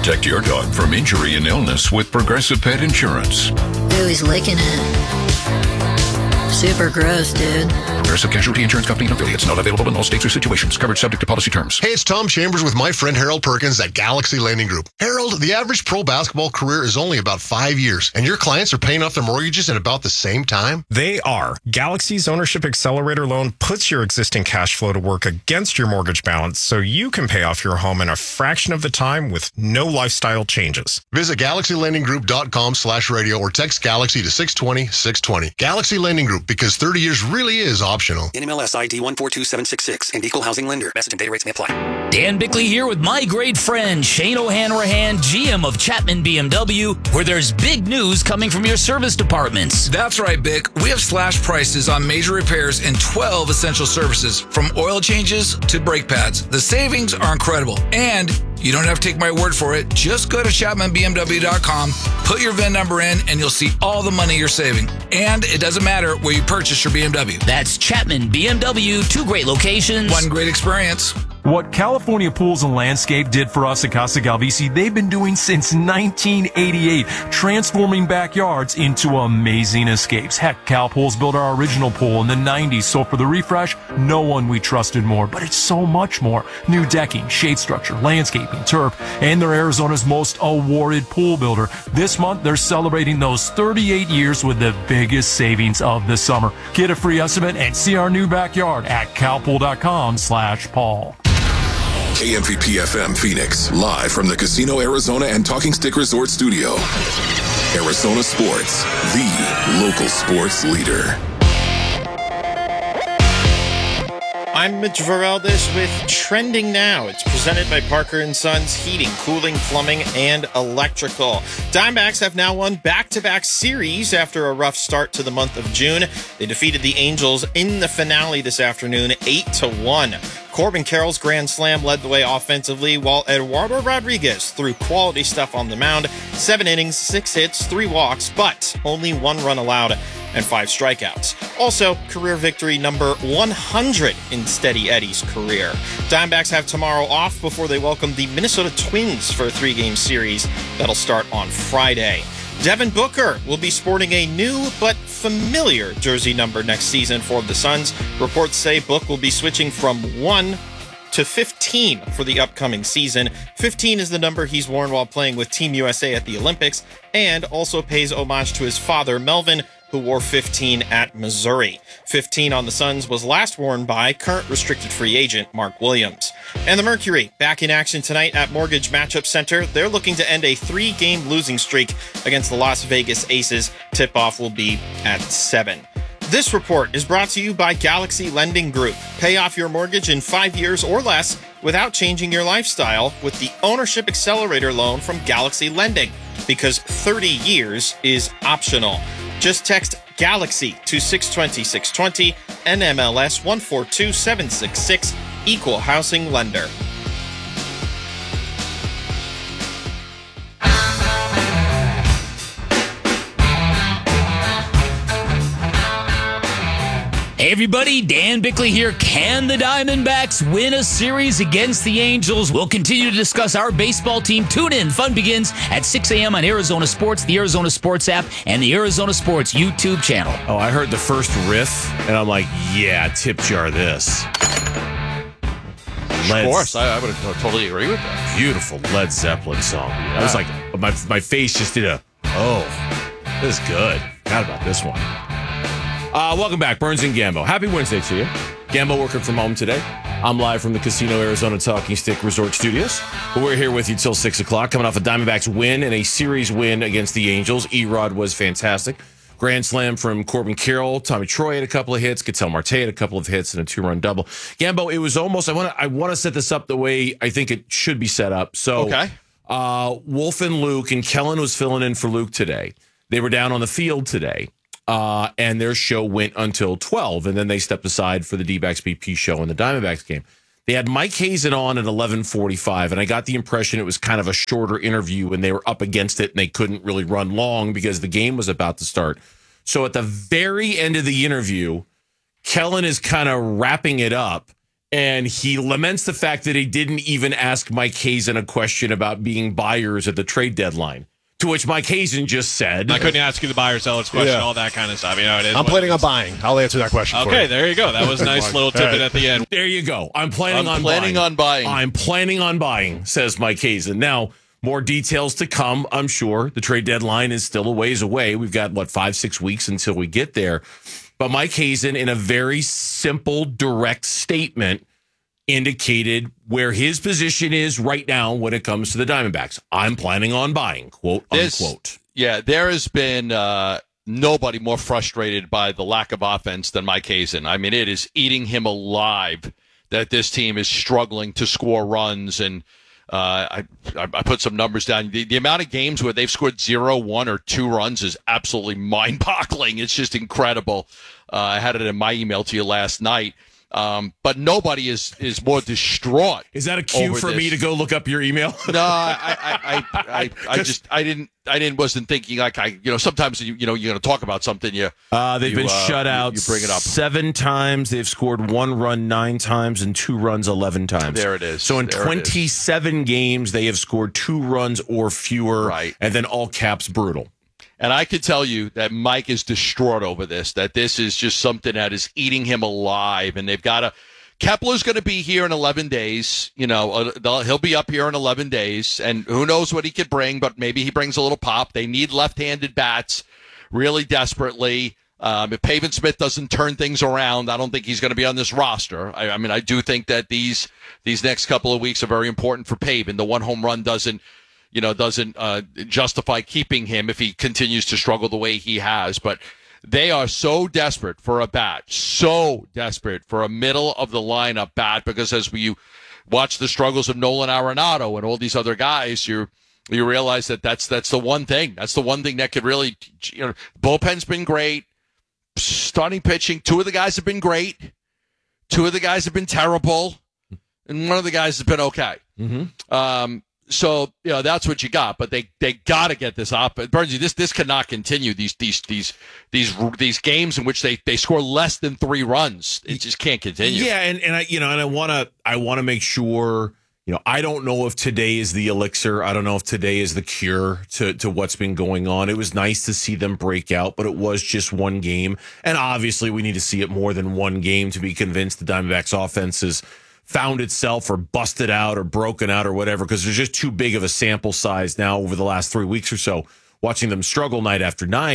Protect your dog from injury and illness with Progressive Pet Insurance. Ooh, he's licking it. Super gross, dude. Progressive Casualty Insurance Company and affiliates. Not available in all states or situations. Coverage subject to policy terms. Hey, it's Tom Chambers with my friend Harold Perkins at Galaxy Lending Group. Harold, the average pro basketball career is only about 5 years, and your clients are paying off their mortgages in about the same time? They are. Galaxy's Ownership Accelerator loan puts your existing cash flow to work against your mortgage balance so you can pay off your home in a fraction of the time with no lifestyle changes. Visit GalaxyLendingGroup.com/radio or text Galaxy to 620-620. Galaxy Lending Group, because 30 years really is optional. NMLS ID 142766 and Equal Housing Lender. Message and data rates may apply. Dan Bickley here with my great friend Shane O'Hanrahan, GM of Chapman BMW, where there's big news coming from your service departments. That's right, Bick. We have slash prices on major repairs and 12 essential services, from oil changes to brake pads. The savings are incredible, and you don't have to take my word for it. Just go to ChapmanBMW.com, put your VIN number in, and you'll see all the money you're saving. And it doesn't matter where you purchase your BMW. That's Chapman BMW, 2 great locations, 1 great experience. What California Pools and Landscape did for us at Casa Galvisi, they've been doing since 1988, transforming backyards into amazing escapes. Heck, Cal Pools built our original pool in the 90s, so for the refresh, no one we trusted more. But it's so much more. New decking, shade structure, landscaping, turf, and they're Arizona's most awarded pool builder. This month, they're celebrating those 38 years with the biggest savings of the summer. Get a free estimate and see our new backyard at calpool.com/Paul. KMVP FM Phoenix, live from the Casino Arizona and Talking Stick Resort Studio. Arizona Sports, the local sports leader. I'm Mitch Vareldes with Trending Now. It's presented by Parker & Sons Heating, Cooling, Plumbing, and Electrical. Diamondbacks have now won back-to-back series after a rough start to the month of June. They defeated the Angels in the finale this afternoon, 8-1. Corbin Carroll's grand slam led the way offensively, while Eduardo Rodriguez threw quality stuff on the mound. 7 innings, 6 hits, 3 walks, but only 1 run allowed and 5 strikeouts. Also, career victory number 100 in Steady Eddie's career. Diamondbacks have tomorrow off before they welcome the Minnesota Twins for a 3-game series that'll start on Friday. Devin Booker will be sporting a new but familiar jersey number next season for the Suns. Reports say Book will be switching from 1 to 15 for the upcoming season. 15 is the number he's worn while playing with Team USA at the Olympics, and also pays homage to his father, Melvin, who wore 15 at Missouri. 15 on the Suns was last worn by current restricted free agent Mark Williams. And the Mercury, back in action tonight at Mortgage Matchup Center. They're looking to end a 3-game losing streak against the Las Vegas Aces. Tip-off will be at 7. This report is brought to you by Galaxy Lending Group. Pay off your mortgage in 5 years or less without changing your lifestyle with the Ownership Accelerator loan from Galaxy Lending, because 30 years is optional. Just text GALAXY to 620-620, NMLS 142766, Equal Housing Lender. Hey everybody, Dan Bickley here. Can the Diamondbacks win a series against the Angels? We'll continue to discuss our baseball team. Tune in. Fun begins at 6 a.m. on Arizona Sports, the Arizona Sports app, and the Arizona Sports YouTube channel. Oh, I heard the first riff, and I'm like, yeah, tip jar this. Of course, I would totally agree with that. Beautiful Led Zeppelin song. I was like, my face just did this is good. Forgot about this one. Welcome back, Burns and Gambo. Happy Wednesday to you. Gambo working from home today. I'm live from the Casino Arizona Talking Stick Resort Studios. We're here with you till 6 o'clock, coming off a Diamondbacks win and a series win against the Angels. Erod was fantastic. Grand slam from Corbin Carroll. Tommy Troy had a couple of hits. Ketel Marte had a couple of hits and a 2-run double. Gambo, it was almost, I want to set this up the way I think it should be set up. So, okay. Wolf and Luke, and Kellen was filling in for Luke today. They were down on the field today. And their show went until 12, and then they stepped aside for the D-backs BP show in the Diamondbacks game. They had Mike Hazen on at 11:45, and I got the impression it was kind of a shorter interview, and they were up against it, and they couldn't really run long because the game was about to start. So at the very end of the interview, Kellen is kind of wrapping it up, And he laments the fact that he didn't even ask Mike Hazen a question about being buyers at the trade deadline. To which Mike Hazen just said, I couldn't ask you the buyer seller's question, all that kind of stuff. You know, it is I'm planning on buying. I'll answer that question for you. Okay, there you go. That was a nice little tidbit at the end. There you go. I'm planning on buying. I'm planning on buying, says Mike Hazen. Now, more details to come, I'm sure. The trade deadline is still a ways away. We've got, 5-6 weeks until we get there. But Mike Hazen, in a very simple, direct statement, indicated where his position is right now when it comes to the Diamondbacks. I'm planning on buying, quote, unquote. There has been nobody more frustrated by the lack of offense than Mike Hazen. I mean, it is eating him alive that this team is struggling to score runs. And I put some numbers down. The amount of games where they've scored 0, 1, or 2 runs is absolutely mind-boggling. It's just incredible. I had it in my email to you last night. But nobody is more distraught. Is that a cue for me to go look up your email? No, I wasn't thinking sometimes you're going to talk about something. They've been shut out. You bring it up 7 times. They've scored 1 run 9 times and 2 runs 11 times. There it is. So in 27 games, they have scored 2 runs or fewer. Right. And then all caps brutal. And I could tell you that Mike is distraught over this, that this is just something that is eating him alive. And they've got to – Kepler's going to be here in 11 days. He'll be up here in 11 days. And who knows what he could bring, but maybe he brings a little pop. They need left-handed bats really desperately. If Pavin Smith doesn't turn things around, I don't think he's going to be on this roster. I do think that these next couple of weeks are very important for Pavin. The 1 home run doesn't justify keeping him if he continues to struggle the way he has. But they are so desperate for a bat, so desperate for a middle-of-the-lineup bat, because as you watch the struggles of Nolan Arenado and all these other guys, you realize that's the one thing. That's the one thing that could really bullpen's been great. Starting pitching, 2 of the guys have been great. 2 of the guys have been terrible. And 1 of the guys has been okay. Mm-hmm. So that's what you got, but they got to get this up. Bernsey, this cannot continue. These games in which they score less than 3 runs, it just can't continue. Yeah, and I want to make sure. I don't know if today is the elixir. I don't know if today is the cure to what's been going on. It was nice to see them break out, but it was just 1 game, and obviously we need to see it more than 1 game to be convinced the Diamondbacks offense is found itself or busted out or broken out or whatever, because there's just too big of a sample size now over the last 3 weeks or so, watching them struggle night after night.